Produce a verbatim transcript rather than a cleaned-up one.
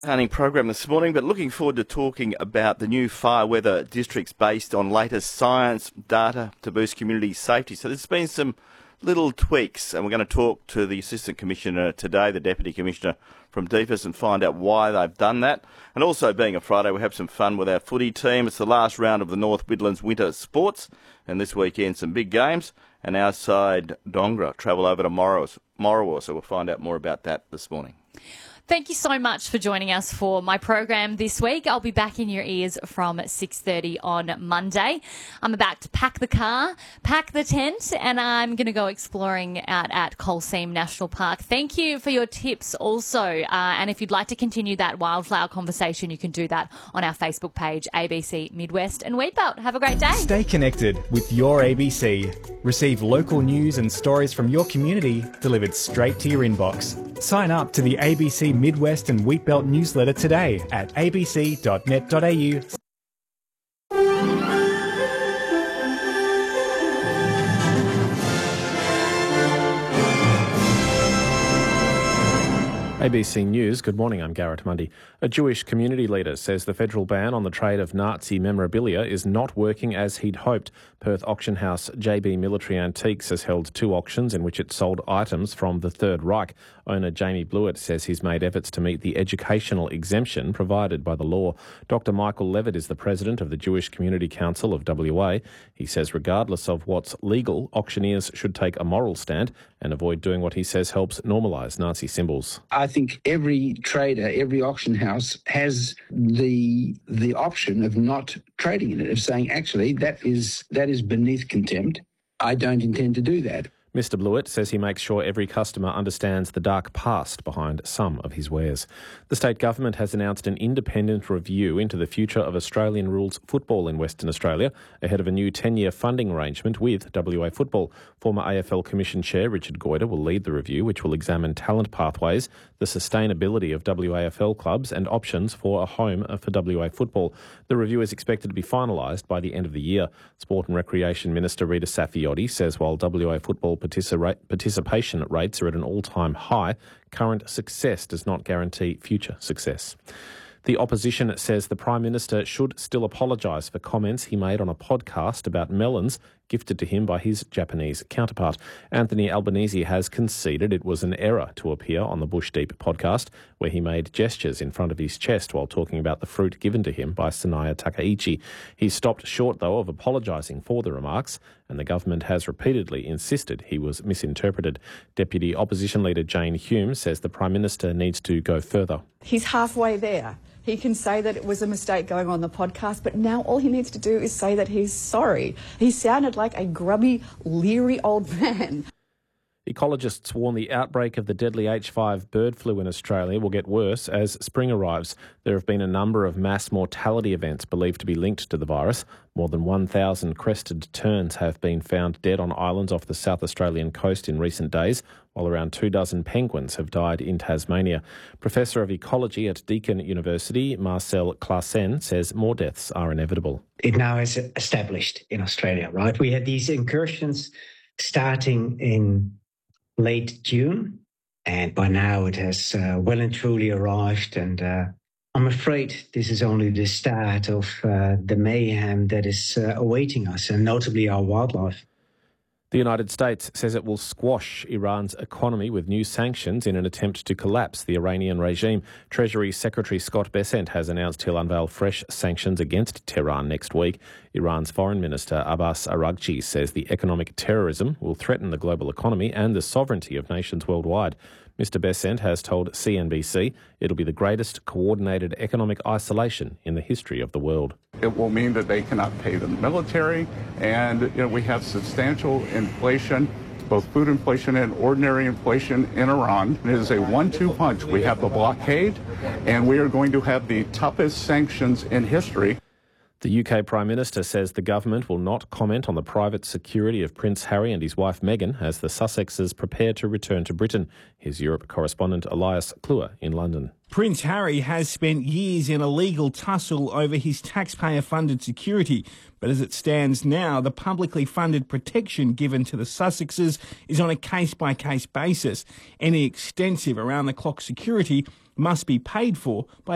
Hunting program this morning, but looking forward to talking about the new fire weather districts based on latest science data to boost community safety. So there's been some little tweaks, and we're going to talk to the Assistant Commissioner today, the Deputy Commissioner from D F A S, and find out why they've done that. And also, being a Friday, we have some fun with our footy team. It's the last round of the North Midlands Winter Sports, and this weekend some big games. And our side, Dongra, travel over to Morawa, so we'll find out more about that this morning. Thank you so much for joining us for my program this week. I'll be back in your ears from six thirty on Monday. I'm about to pack the car, pack the tent, and I'm going to go exploring out at Colseam National Park. Thank you for your tips also. Uh, and if you'd like to continue that wildflower conversation, you can do that on our Facebook page, A B C Midwest and Wheatbelt. Have a great day. Stay connected with your A B C. Receive local news and stories from your community delivered straight to your inbox. Sign up to the A B C Midwest and Wheatbelt newsletter today at a b c dot net dot a u. A B C News, good morning, I'm Garrett Mundy. A Jewish community leader says the federal ban on the trade of Nazi memorabilia is not working as he'd hoped. Perth auction house J B Military Antiques has held two auctions in which it sold items from the Third Reich. Owner Jamie Blewett says he's made efforts to meet the educational exemption provided by the law. Doctor Michael Levitt is the president of the Jewish Community Council of W A. He says regardless of what's legal, auctioneers should take a moral stand and avoid doing what he says helps normalise Nazi symbols. I think every trader, every auction house has the the option of not trading in it, of saying, actually, that is that is beneath contempt. I don't intend to do that. Mister Blewett says he makes sure every customer understands the dark past behind some of his wares. The state government has announced an independent review into the future of Australian rules football in Western Australia ahead of a new ten-year funding arrangement with W A Football. Former A F L Commission Chair Richard Goyder will lead the review, which will examine talent pathways, the sustainability of W A F L clubs and options for a home for W A Football. The review is expected to be finalised by the end of the year. Sport and Recreation Minister Rita Saffioti says while W A Football participation rates are at an all-time high, current success does not guarantee future success. The opposition says the Prime Minister should still apologise for comments he made on a podcast about melons gifted to him by his Japanese counterpart. Anthony Albanese has conceded it was an error to appear on the Bush Deep podcast, where he made gestures in front of his chest while talking about the fruit given to him by Sanaya Takaichi. He stopped short, though, of apologising for the remarks, and the government has repeatedly insisted he was misinterpreted. Deputy Opposition Leader Jane Hume says the Prime Minister needs to go further. He's halfway there. He can say that it was a mistake going on the podcast, but now all he needs to do is say that he's sorry. He sounded like a grubby, leery old man. Ecologists warn the outbreak of the deadly H five bird flu in Australia will get worse as spring arrives. There have been a number of mass mortality events believed to be linked to the virus. More than one thousand crested terns have been found dead on islands off the South Australian coast in recent days, while around two dozen penguins have died in Tasmania. Professor of Ecology at Deakin University, Marcel Claassen, says more deaths are inevitable. It now is established in Australia, right? We had these incursions starting in late June, and by now it has uh, well and truly arrived, and uh, I'm afraid this is only the start of uh, the mayhem that is uh, awaiting us, and notably our wildlife. The United States says it will squash Iran's economy with new sanctions in an attempt to collapse the Iranian regime. Treasury Secretary Scott Bessent has announced he'll unveil fresh sanctions against Tehran next week. Iran's Foreign Minister Abbas Araghchi says the economic terrorism will threaten the global economy and the sovereignty of nations worldwide. Mister Bessent has told C N B C it'll be the greatest coordinated economic isolation in the history of the world. It will mean that they cannot pay the military, and you know, we have substantial inflation, both food inflation and ordinary inflation in Iran. It is a one two punch. We have the blockade, and we are going to have the toughest sanctions in history. The U K Prime Minister says the government will not comment on the private security of Prince Harry and his wife Meghan as the Sussexes prepare to return to Britain. Here's Europe correspondent Elias Kluwer in London. Prince Harry has spent years in a legal tussle over his taxpayer-funded security, but as it stands now, the publicly funded protection given to the Sussexes is on a case-by-case basis. Any extensive around-the-clock security must be paid for by